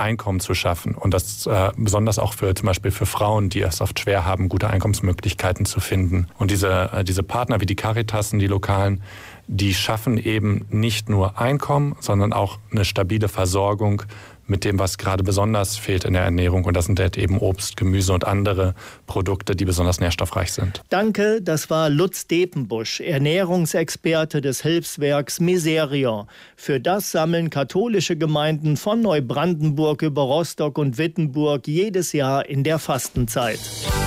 Einkommen zu schaffen. Und das besonders auch für zum Beispiel für Frauen, die es oft schwer haben, gute Einkommensmöglichkeiten zu finden. Und diese Partner wie die Caritassen, die Lokalen, die schaffen eben nicht nur Einkommen, sondern auch eine stabile Versorgung mit dem, was gerade besonders fehlt in der Ernährung. Und das sind halt eben Obst, Gemüse und andere Produkte, die besonders nährstoffreich sind. Danke, das war Lutz Depenbusch, Ernährungsexperte des Hilfswerks Miserior. Für das sammeln katholische Gemeinden von Neubrandenburg über Rostock und Wittenburg jedes Jahr in der Fastenzeit.